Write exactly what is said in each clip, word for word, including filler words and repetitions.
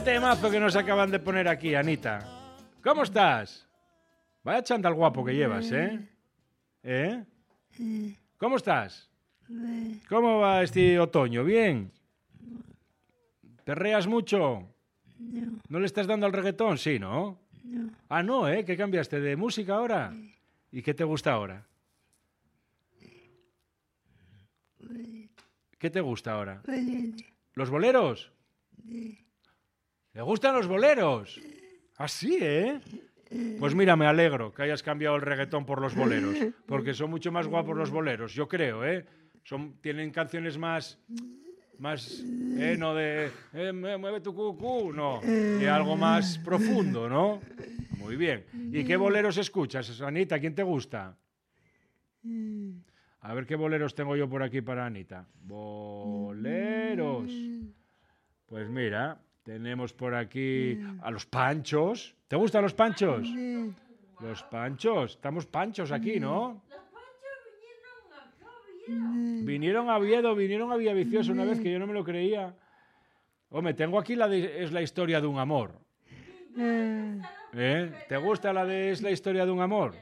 Vaya temazo que nos acaban de poner aquí, Anita. ¿Cómo estás? Vaya chándal guapo que llevas, ¿eh? ¿Eh? ¿Cómo estás? ¿Cómo va este otoño? ¿Bien? ¿Perreas mucho? No. ¿No le estás dando al reggaetón? Sí, ¿no? No. Ah, no, ¿eh? ¿Qué cambiaste de música ahora? ¿Y qué te gusta ahora? ¿Qué te gusta ahora? ¿Los boleros? ¿Le gustan los boleros? Así, ¿eh? Pues mira, me alegro que hayas cambiado el reggaetón por los boleros, porque son mucho más guapos los boleros, yo creo, ¿eh? Son, tienen canciones más... más, eh, no de, eh, mueve tu cucú, no, de algo más profundo, ¿no? Muy bien. ¿Y qué boleros escuchas, Anita? ¿Quién te gusta? A ver qué boleros tengo yo por aquí para Anita. Boleros. Pues mira, tenemos por aquí a los Panchos. ¿Te gustan los Panchos? Los Panchos. Estamos Panchos aquí, ¿no? Vinieron a Oviedo, vinieron a Villaviciosa una vez que yo no me lo creía. Hombre, tengo aquí la de Es la historia de un amor. ¿Eh? ¿Te gusta la de Es la historia de un amor?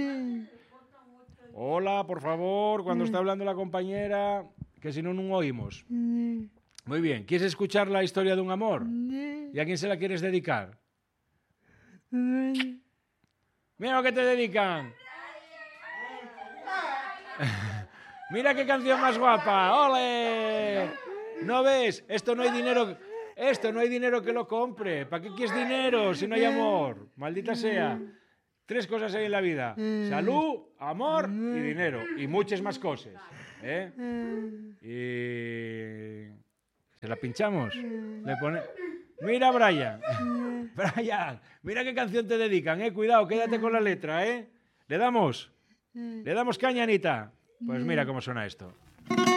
Hola, por favor, cuando está hablando la compañera, que si no, no oímos. Muy bien, ¿quieres escuchar la historia de un amor? ¿Y a quién se la quieres dedicar? Mira lo que te dedican. Mira qué canción más guapa. ¡Ole! ¿No ves? Esto no hay dinero, esto no hay dinero que lo compre. ¿Para qué quieres dinero si no hay amor? Maldita sea. Tres cosas hay en la vida. Salud, amor y dinero. Y muchas más cosas. ¿Eh? Y... ¿se la pinchamos? Le pone... Mira, Brian. Brian, mira qué canción te dedican, ¿eh? Cuidado, quédate con la letra, ¿eh? ¿Le damos? ¿Le damos caña, Anita? Pues mira cómo suena esto.